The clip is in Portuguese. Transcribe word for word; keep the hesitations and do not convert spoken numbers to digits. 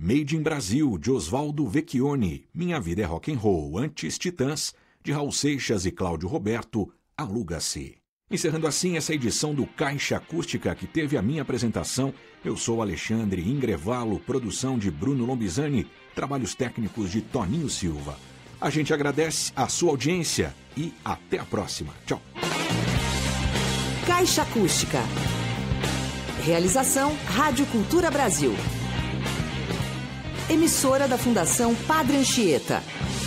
Made in Brasil, de Oswaldo Vecchione. Minha Vida é Rock and Roll, antes Titãs, de Raul Seixas e Cláudio Roberto, Aluga-se. Encerrando assim essa edição do Caixa Acústica, que teve a minha apresentação. Eu sou Alexandre Ingrevalo, produção de Bruno Lombizani, trabalhos técnicos de Toninho Silva. A gente agradece a sua audiência e até a próxima. Tchau. Caixa Acústica. Realização Rádio Cultura Brasil. Emissora da Fundação Padre Anchieta.